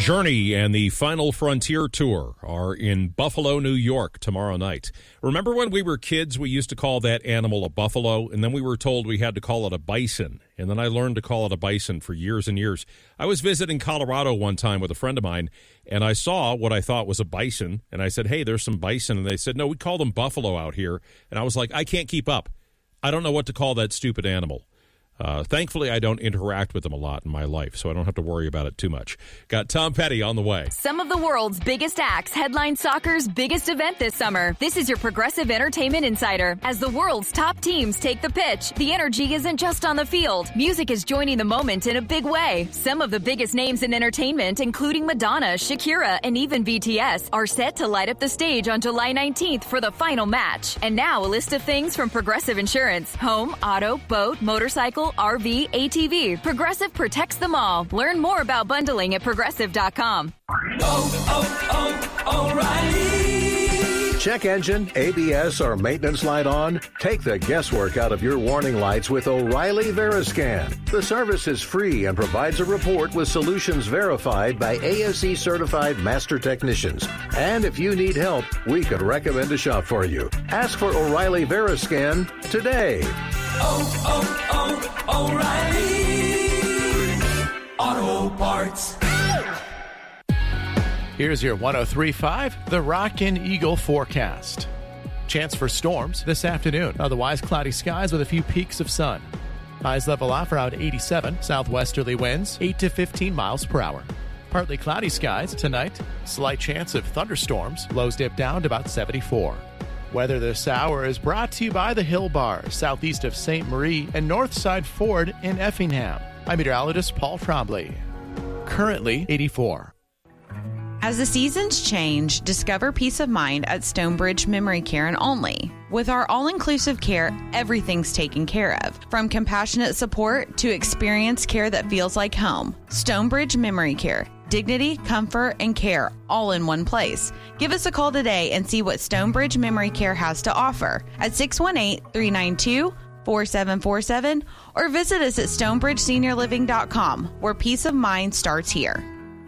Journey and the Final Frontier Tour are in Buffalo, New York tomorrow night. Remember when we were kids, we used to call that animal a buffalo, and then we were told we had to call it a bison, and then I learned to call it a bison for years and years. I was visiting Colorado one time with a friend of mine, and I saw what I thought was a bison, and I said, hey, there's some bison, and they said, no, we call them buffalo out here, and I was like, I can't keep up. I don't know what to call that stupid animal. Thankfully, I don't interact with them a lot in my life, so I don't have to worry about it too much. Got Tom Petty on the way. Some of the world's biggest acts headline soccer's biggest event this summer. This is your Progressive Entertainment Insider. As the world's top teams take the pitch, the energy isn't just on the field. Music is joining the moment in a big way. Some of the biggest names in entertainment, including Madonna, Shakira, and even BTS, are set to light up the stage on July 19th for the final match. And now a list of things from Progressive Insurance. Home, auto, boat, motorcycle, RV, ATV. Progressive protects them all. Learn more about bundling at Progressive.com. O'Reilly. Check engine, ABS, or maintenance light on? Take the guesswork out of your warning lights with O'Reilly Veriscan. The service is free and provides a report with solutions verified by ASE certified master technicians. And if you need help, we could recommend a shop for you. Ask for O'Reilly Veriscan today. O'Reilly Auto Parts. Here's your 103.5, the Rockin' Eagle forecast. Chance for storms this afternoon. Otherwise, cloudy skies with a few peaks of sun. Highs level off around 87. Southwesterly winds 8 to 15 miles per hour. Partly cloudy skies tonight. Slight chance of thunderstorms. Lows dip down to about 74. Weather this hour is brought to you by the Hill Bar, southeast of St. Marie, and Northside Ford in Effingham. I'm meteorologist Paul Trombley. Currently 84. As the seasons change, discover peace of mind at Stonebridge Memory Care and Only. With our all-inclusive care, everything's taken care of. From compassionate support to experienced care that feels like home. Stonebridge Memory Care. Dignity, comfort, and care all in one place. Give us a call today and see what Stonebridge Memory Care has to offer at 618-392-4747 or visit us at stonebridgeseniorliving.com, where peace of mind starts here.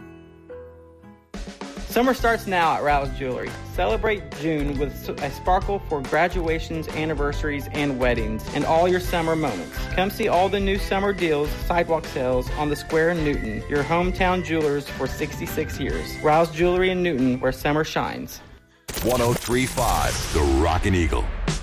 Summer starts now at Rouse Jewelry. Celebrate June with a sparkle for graduations, anniversaries, and weddings, and all your summer moments. Come see all the new summer deals, sidewalk sales on the Square in Newton, your hometown jewelers for 66 years. Rouse Jewelry in Newton, where summer shines. 103.5, the Rockin' Eagle.